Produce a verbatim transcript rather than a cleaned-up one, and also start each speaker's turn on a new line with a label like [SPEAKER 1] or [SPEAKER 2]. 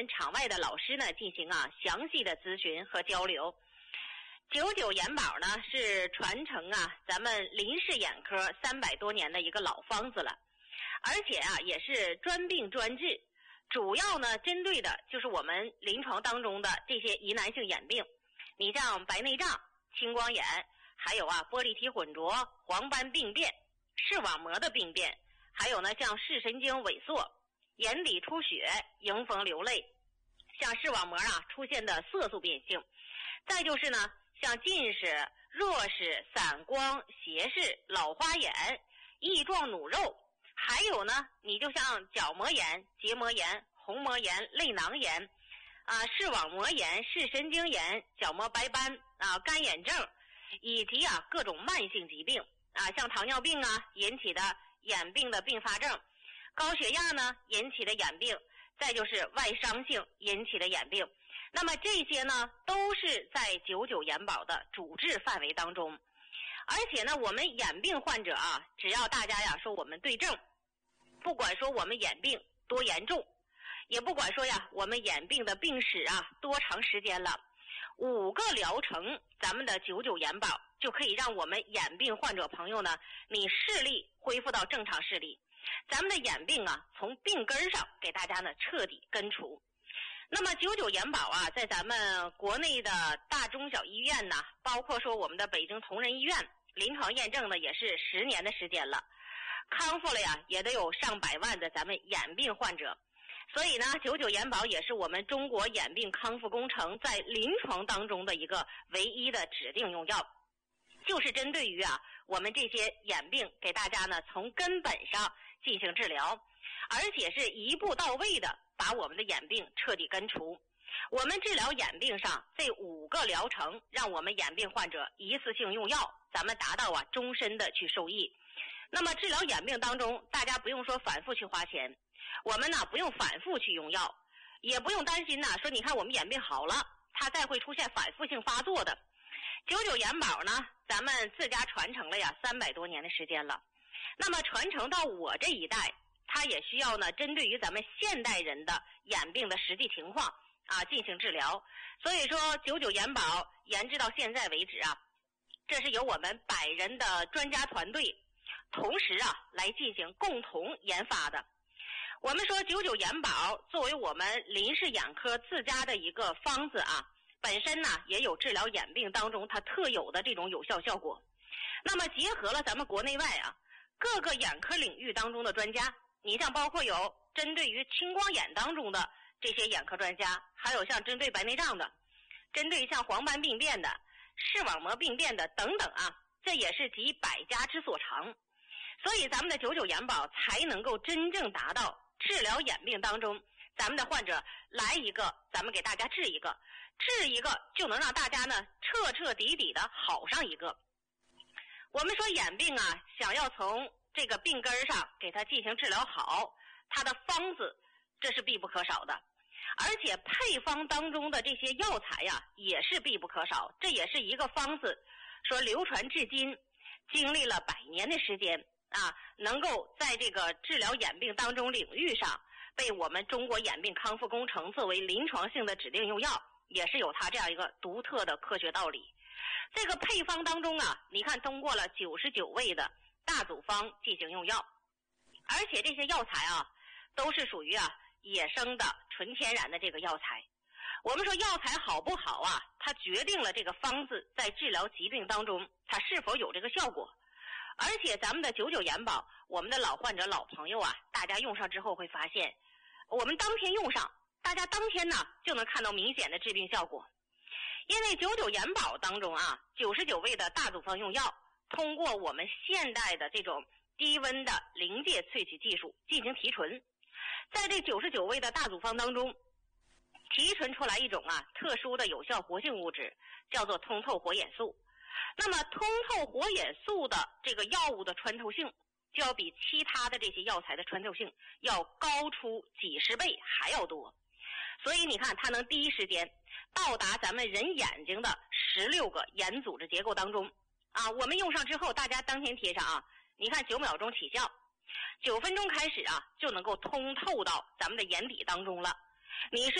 [SPEAKER 1] 们场外的老师呢进行啊详细的咨询和交流。九九眼保呢是传承啊咱们林氏眼科三百多年的一个老方子了，而且啊也是专病专治，主要呢针对的就是我们临床当中的这些疑难性眼病，你像白内障、青光眼，还有啊玻璃体混浊、黄斑病变、视网膜的病变，还有呢像视神经萎缩、眼底出血、迎风流泪，像视网膜啊出现的色素变性，再就是呢像近视、弱视、散光、斜视、老花眼、翼状弩肉，还有呢你就像角膜炎、结膜炎、虹膜炎、泪囊炎啊、视网膜炎、视神经炎、角膜白斑啊、干眼症，以及啊各种慢性疾病啊，像糖尿病啊引起的眼病的并发症，高血压呢引起的眼病，再就是外伤性引起的眼病。那么这些呢都是在九九眼保的主治范围当中。而且呢我们眼病患者啊，只要大家呀说我们对症，不管说我们眼病多严重，也不管说呀我们眼病的病史啊多长时间了，五个疗程咱们的九九眼保就可以让我们眼病患者朋友呢，你视力恢复到正常视力，咱们的眼病啊从病根上给大家呢彻底根除。那么九九眼保啊，在咱们国内的大中小医院呢，包括说我们的北京同仁医院，临床验证呢也是十年的时间了，康复了呀也得有上百万的咱们眼病患者。所以呢九九眼保也是我们中国眼病康复工程在临床当中的一个唯一的指定用药，就是针对于啊我们这些眼病给大家呢从根本上进行治疗，而且是一步到位的把我们的眼病彻底根除。我们治疗眼病上这五个疗程，让我们眼病患者一次性用药，咱们达到啊终身的去受益。那么治疗眼病当中，大家不用说反复去花钱，我们呢不用反复去用药，也不用担心呢说你看我们眼病好了，它再会出现反复性发作的。九九眼保呢咱们自家传承了呀三百多年的时间了，那么传承到我这一代，它也需要呢针对于咱们现代人的眼病的实际情况啊进行治疗。所以说九九眼保研制到现在为止啊，这是由我们百人的专家团队同时啊来进行共同研发的。我们说九九眼保作为我们林氏眼科自家的一个方子啊，本身呢也有治疗眼病当中它特有的这种有效效果。那么结合了咱们国内外啊各个眼科领域当中的专家，你像包括有针对于青光眼当中的这些眼科专家，还有像针对白内障的，针对像黄斑病变的、视网膜病变的等等啊，这也是集百家之所长。所以咱们的九九眼保才能够真正达到治疗眼病当中，咱们的患者来一个，咱们给大家治一个，治一个就能让大家呢彻彻底底的好上一个。我们说眼病啊，想要从这个病根上给它进行治疗好，它的方子这是必不可少的，而且配方当中的这些药材呀也是必不可少，这也是一个方子说流传至今，经历了百年的时间啊，能够在这个治疗眼病当中领域上被我们中国眼病康复工程作为临床性的指定用药，也是有它这样一个独特的科学道理。这个配方当中啊，你看通过了九十九味的大组方进行用药，而且这些药材啊都是属于啊野生的纯天然的这个药材。我们说药材好不好啊，它决定了这个方子在治疗疾病当中它是否有这个效果。而且咱们的九九眼保，我们的老患者老朋友啊，大家用上之后会发现，我们当天用上，大家当天呢就能看到明显的治病效果。因为九九眼保当中啊，九十九味的大组方用药，通过我们现代的这种低温的临界萃取技术进行提纯，在这九十九味的大组方当中，提纯出来一种啊特殊的有效活性物质，叫做通透活眼素。那么通透活眼素的这个药物的穿透性，就要比其他的这些药材的穿透性要高出几十倍还要多。所以你看，它能第一时间到达咱们人眼睛的十六个眼组织结构当中啊。我们用上之后，大家当天贴上啊，你看九秒钟起效，九分钟开始啊，就能够通透到咱们的眼底当中了。你是